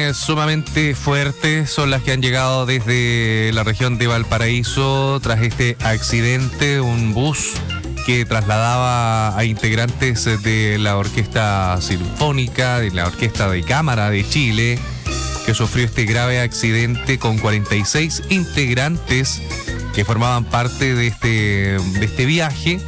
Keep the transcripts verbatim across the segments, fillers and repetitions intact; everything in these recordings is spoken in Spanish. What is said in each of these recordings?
Informaciones sumamente fuertes son las que han llegado desde la región de Valparaíso tras este accidente. Un bus que trasladaba a integrantes de la Orquesta Sinfónica, de la Orquesta de Cámara de Chile, que sufrió este grave accidente con cuarenta y seis integrantes que formaban parte de este, de este viaje,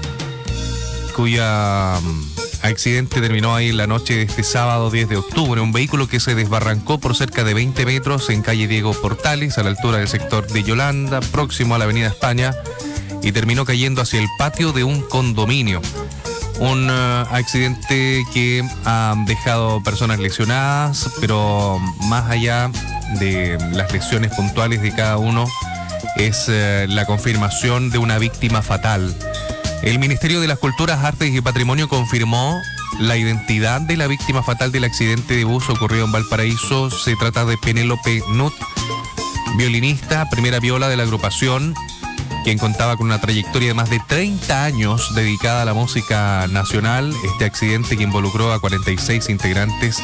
cuya accidente terminó ahí en la noche de este sábado diez de octubre. Un vehículo que se desbarrancó por cerca de veinte metros en calle Diego Portales, a la altura del sector de Yolanda, próximo a la avenida España, y terminó cayendo hacia el patio de un condominio. Un uh, accidente que ha dejado personas lesionadas, pero más allá de las lesiones puntuales de cada uno, es uh, la confirmación de una víctima fatal. El Ministerio de las Culturas, Artes y Patrimonio confirmó la identidad de la víctima fatal del accidente de bus ocurrido en Valparaíso. Se trata de Penélope Nut, violinista, primera viola de la agrupación, quien contaba con una trayectoria de más de treinta años dedicada a la música nacional. Este accidente que involucró a cuarenta y seis integrantes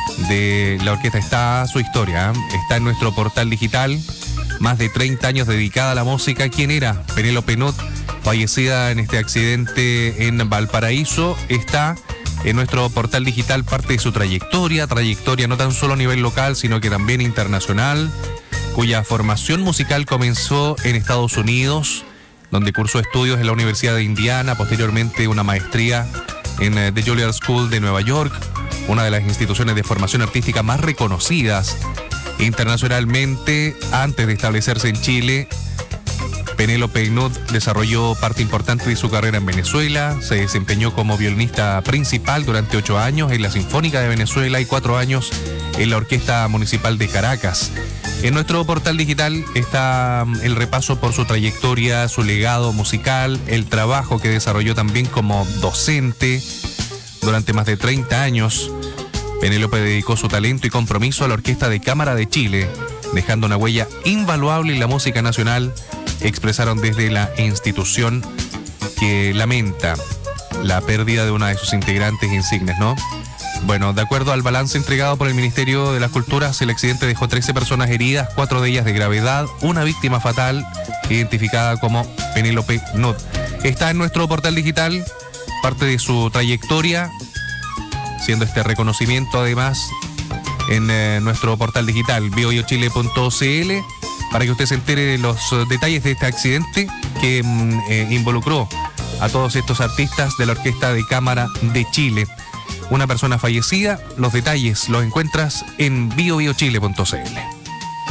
de la orquesta, está su historia, ¿eh? Está en nuestro portal digital. Más de treinta años dedicada a la música. ¿Quién era? Penélope Nut, fallecida en este accidente en Valparaíso. Está en nuestro portal digital parte de su trayectoria, trayectoria no tan solo a nivel local, sino que también internacional, cuya formación musical comenzó en Estados Unidos, donde cursó estudios en la Universidad de Indiana, posteriormente una maestría en The Juilliard School de Nueva York, una de las instituciones de formación artística más reconocidas internacionalmente. Antes de establecerse en Chile, Penélope Nut desarrolló parte importante de su carrera en Venezuela. Se desempeñó como violinista principal durante ocho años en la Sinfónica de Venezuela y cuatro años en la Orquesta Municipal de Caracas. En nuestro portal digital está el repaso por su trayectoria, su legado musical, el trabajo que desarrolló también como docente durante más de treinta años. Penélope dedicó su talento y compromiso a la Orquesta de Cámara de Chile, dejando una huella invaluable en la música nacional. Expresaron desde la institución que lamenta la pérdida de una de sus integrantes insignes, ¿no? Bueno, de acuerdo al balance entregado por el Ministerio de las Culturas, el accidente dejó trece personas heridas, cuatro de ellas de gravedad, una víctima fatal, identificada como Penélope Nut. Está en nuestro portal digital parte de su trayectoria, siendo este reconocimiento además en eh, nuestro portal digital bio bio chile punto c l, para que usted se entere de los uh, detalles de este accidente que mm, eh, involucró a todos estos artistas de la Orquesta de Cámara de Chile. Una persona fallecida. Los detalles los encuentras en bio bio chile punto c l.